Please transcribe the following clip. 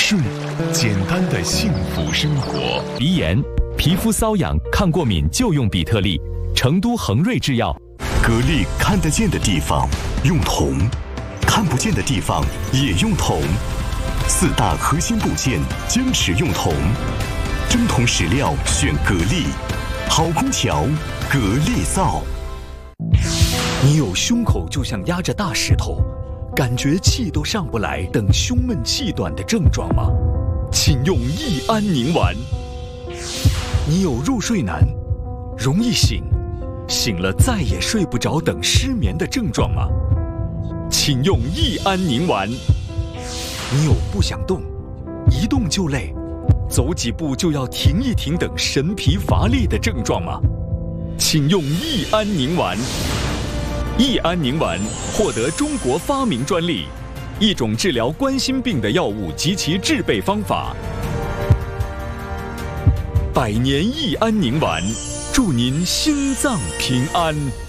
顺，简单的幸福生活。 鼻炎、皮肤瘙痒、抗过敏就用比特利。成都恒瑞制药。 格力看得见的地方用铜，看不见的地方也用铜。4大核心部件坚持用铜，真铜实料选格力，好空调格力造。 你有胸口就像压着大石头，感觉气都上不来等胸闷气短的症状吗？请用益安宁丸。你有入睡难、容易醒了再也睡不着等失眠的症状吗？请用益安宁丸。你有不想动、一动就累、走几步就要停一停等神疲乏力的症状吗？请用益安宁丸。益安宁丸获得中国发明专利，一种治疗冠心病的药物及其制备方法。100年益安宁丸，祝您心脏平安。